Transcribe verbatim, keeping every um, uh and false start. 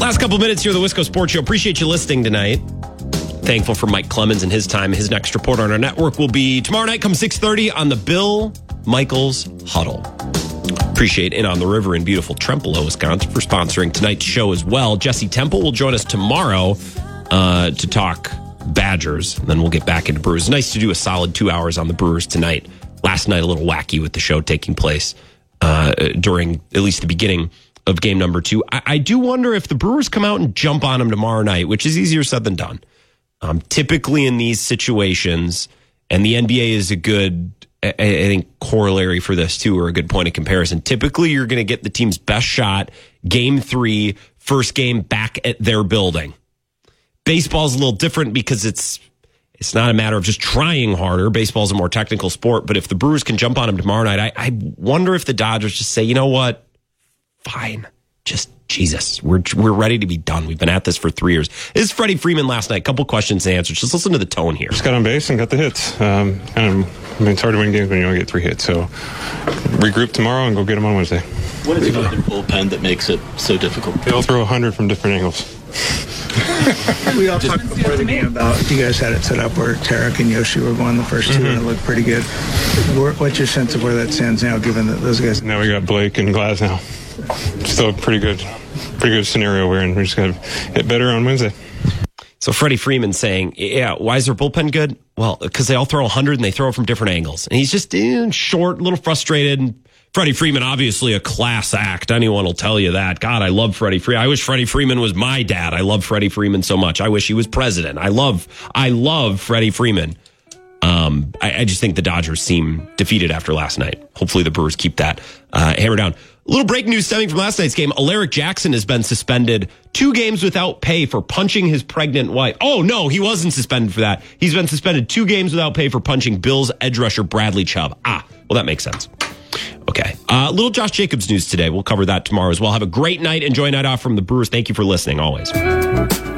Last couple minutes here of the Wisco Sports Show. Appreciate you listening tonight. Thankful for Mike Clemens and his time. His next report on our network will be tomorrow night, come six thirty on the Bill Michaels Huddle. Appreciate In on the River in beautiful Trempealeau, Wisconsin, for sponsoring tonight's show as well. Jesse Temple will join us tomorrow uh, to talk Badgers. And then we'll get back into Brewers. Nice to do a solid two hours on the Brewers tonight. Last night, a little wacky with the show taking place uh, during at least the beginning of game number two. I, I do wonder if the Brewers come out and jump on them tomorrow night, which is easier said than done. Um, typically in these situations, and the N B A is a good, I, I think, corollary for this too, or a good point of comparison. Typically, you're going to get the team's best shot, game three, first game back at their building. Baseball's a little different because it's it's not a matter of just trying harder. Baseball's a more technical sport, but if the Brewers can jump on them tomorrow night, I, I wonder if the Dodgers just say, you know what? Fine. Just, Jesus, we're we're ready to be done. We've been at this for three years. This is Freddie Freeman last night. Couple questions and answers. Just listen to the tone here. Just got on base and got the hits. Um, kind of, I mean, it's hard to win games when you only get three hits. So regroup tomorrow and go get them on Wednesday. What is it about their bullpen that makes it so difficult? They'll throw one hundred from different angles. We all talked before the game about you guys had it set up where Tarek and Yoshi were going the first two, mm-hmm. and it looked pretty good. What's your sense of where that stands now, given that those guys? Now we got Blake and Glasnow. Still a pretty good, pretty good scenario we're in. We just got to hit better on Wednesday. So Freddie Freeman saying, yeah, why is their bullpen good? Well, because they all throw one hundred and they throw it from different angles. And he's just eh, short, a little frustrated. Freddie Freeman, obviously a class act. Anyone will tell you that. God, I love Freddie Freeman. I wish Freddie Freeman was my dad. I love Freddie Freeman so much. I wish he was president. I love, I love Freddie Freeman. Um, I, I just think the Dodgers seem defeated after last night. Hopefully the Brewers keep that uh, hammer down. A little breaking news stemming from last night's game. Alaric Jackson has been suspended two games without pay for punching his pregnant wife. Oh, no, he wasn't suspended for that. He's been suspended two games without pay for punching Bills edge rusher Bradley Chubb. Ah, well, that makes sense. Okay. Uh, little Josh Jacobs news today. We'll cover that tomorrow as well. Have a great night. Enjoy a night off from the Brewers. Thank you for listening always.